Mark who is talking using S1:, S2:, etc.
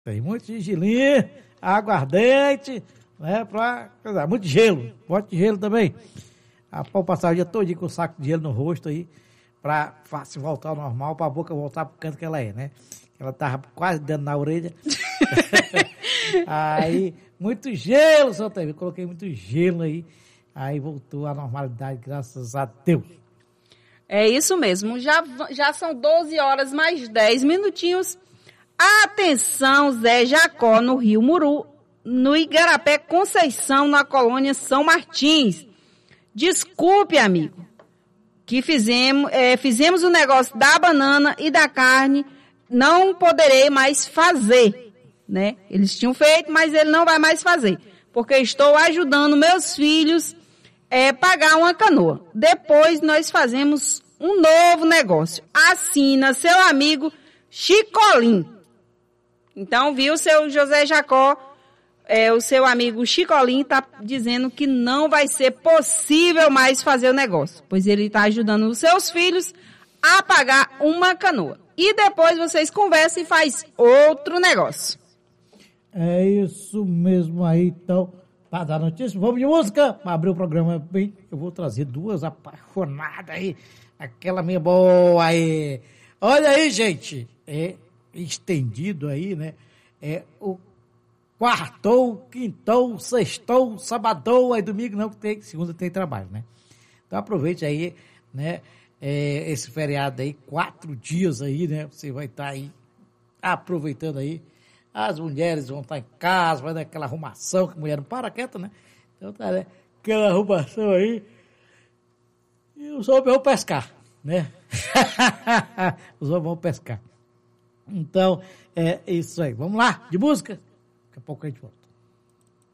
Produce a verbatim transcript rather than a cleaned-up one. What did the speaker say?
S1: Tem muito gelinho, aguardente, né, pra, muito gelo, bote de gelo também. A pau passar o dia todo com o saco de gelo no rosto aí, pra se voltar ao normal, pra boca voltar pro canto que ela é, né? Ela tava quase dando na orelha. Aí, muito gelo, seu Tevê, coloquei muito gelo aí, aí voltou à normalidade, graças a Deus.
S2: É isso mesmo, já, já são doze horas mais dez minutinhos. Atenção, Zé Jacó, no Rio Muru, no Igarapé Conceição, na colônia São Martins. Desculpe, amigo, que fizemos, é, fizemos o negócio da banana e da carne, não poderei mais fazer, né? Eles tinham feito, mas ele não vai mais fazer, porque estou ajudando meus filhos é, pagar uma canoa. Depois nós fazemos um novo negócio. Assina seu amigo Chicolim. Então, viu, seu José Jacó, é, o seu amigo Chicolim está dizendo que não vai ser possível mais fazer o negócio, pois ele está ajudando os seus filhos a pagar uma canoa. E depois vocês conversam e faz outro negócio.
S1: É isso mesmo aí, então, para dar notícia, vamos de música, para abrir o programa bem, eu vou trazer duas apaixonadas aí, aquela minha boa aí. Olha aí, gente, é estendido aí, né, é o quartou, quintou, sextou, sabadou, aí domingo não, que tem, segunda tem trabalho, né? Então aproveite aí, né, é, esse feriado aí, quatro dias aí, né, você vai estar tá aí aproveitando aí, as mulheres vão estar tá em casa, vai dar aquela arrumação, que a mulher não para quieta, né? Então tá, né, aquela arrumação aí, e os homens vão pescar, né? Os homens vão pescar. Então, é isso aí. Vamos lá, de música? Daqui a pouco a gente volta.